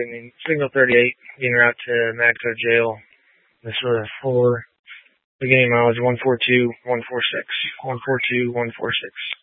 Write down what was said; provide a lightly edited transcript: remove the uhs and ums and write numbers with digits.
Signal 38, being route to Magco Jail. This was for beginning mileage 142-146. 142-146.